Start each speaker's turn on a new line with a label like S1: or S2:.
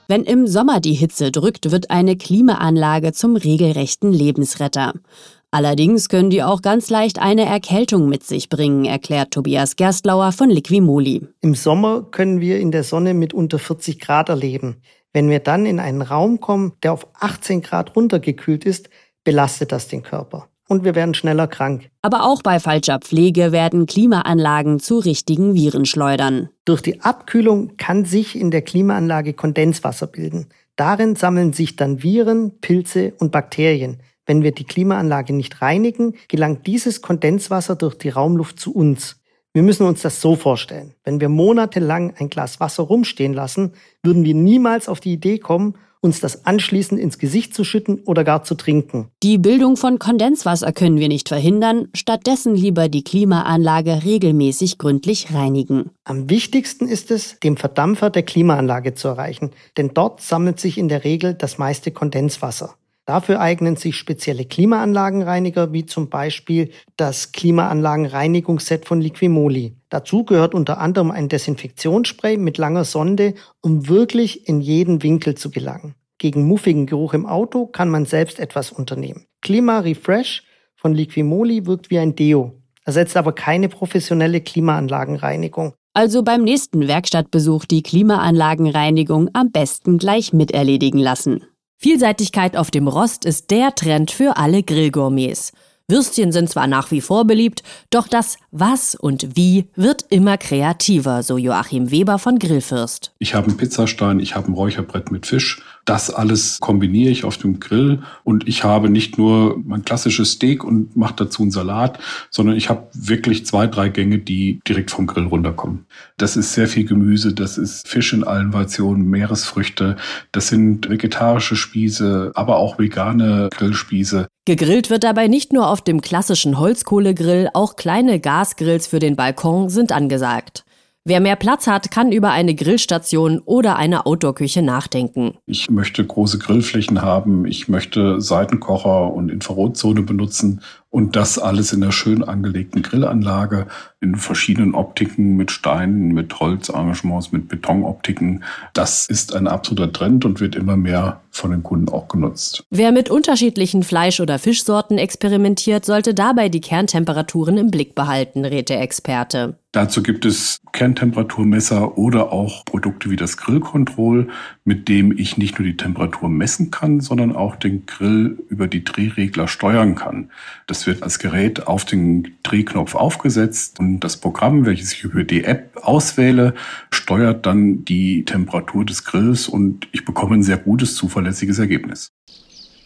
S1: Wenn im Sommer die Hitze drückt, wird eine Klimaanlage zum regelrechten Lebensretter. Allerdings können die auch ganz leicht eine Erkältung mit sich bringen, erklärt Tobias Gerstlauer von Liquimoli.
S2: Im Sommer können wir in der Sonne mit unter 40 Grad erleben. Wenn wir dann in einen Raum kommen, der auf 18 Grad runtergekühlt ist, belastet das den Körper. Und wir werden schneller krank.
S1: Aber auch bei falscher Pflege werden Klimaanlagen zu richtigen Virenschleudern.
S2: Durch die Abkühlung kann sich in der Klimaanlage Kondenswasser bilden. Darin sammeln sich dann Viren, Pilze und Bakterien. Wenn wir die Klimaanlage nicht reinigen, gelangt dieses Kondenswasser durch die Raumluft zu uns. Wir müssen uns das so vorstellen. Wenn wir monatelang ein Glas Wasser rumstehen lassen, würden wir niemals auf die Idee kommen, uns das anschließend ins Gesicht zu schütten oder gar zu trinken.
S1: Die Bildung von Kondenswasser können wir nicht verhindern, stattdessen lieber die Klimaanlage regelmäßig gründlich reinigen.
S2: Am wichtigsten ist es, den Verdampfer der Klimaanlage zu erreichen, denn dort sammelt sich in der Regel das meiste Kondenswasser. Dafür eignen sich spezielle Klimaanlagenreiniger, wie zum Beispiel das Klimaanlagenreinigungsset von Liquimoli. Dazu gehört unter anderem ein Desinfektionsspray mit langer Sonde, um wirklich in jeden Winkel zu gelangen. Gegen muffigen Geruch im Auto kann man selbst etwas unternehmen. Klima Refresh von Liquimoli wirkt wie ein Deo, ersetzt aber keine professionelle Klimaanlagenreinigung.
S1: Also beim nächsten Werkstattbesuch die Klimaanlagenreinigung am besten gleich miterledigen lassen. Vielseitigkeit auf dem Rost ist der Trend für alle Grillgourmets. Würstchen sind zwar nach wie vor beliebt, doch das Was und Wie wird immer kreativer, so Joachim Weber von Grillfürst.
S3: Ich habe einen Pizzastein, ich habe ein Räucherbrett mit Fisch. Das alles kombiniere ich auf dem Grill und ich habe nicht nur mein klassisches Steak und mache dazu einen Salat, sondern ich habe wirklich 2, 3 Gänge, die direkt vom Grill runterkommen. Das ist sehr viel Gemüse, das ist Fisch in allen Variationen, Meeresfrüchte, das sind vegetarische Spieße, aber auch vegane Grillspieße.
S1: Gegrillt wird dabei nicht nur auf dem klassischen Holzkohlegrill, auch kleine Gasgrills für den Balkon sind angesagt. Wer mehr Platz hat, kann über eine Grillstation oder eine Outdoor-Küche nachdenken.
S3: Ich möchte große Grillflächen haben, ich möchte Seitenkocher und Infrarotzone benutzen und das alles in einer schön angelegten Grillanlage in verschiedenen Optiken mit Steinen, mit Holzarrangements, mit Betonoptiken. Das ist ein absoluter Trend und wird immer mehr von den Kunden auch genutzt.
S1: Wer mit unterschiedlichen Fleisch- oder Fischsorten experimentiert, sollte dabei die Kerntemperaturen im Blick behalten, rät der Experte.
S3: Dazu gibt es Kerntemperaturmesser oder auch Produkte wie das Grillcontrol, mit dem ich nicht nur die Temperatur messen kann, sondern auch den Grill über die Drehregler steuern kann. Das wird als Gerät auf den Drehknopf aufgesetzt und das Programm, welches ich über die App auswähle, steuert dann die Temperatur des Grills und ich bekomme ein sehr gutes, zuverlässiges Ergebnis.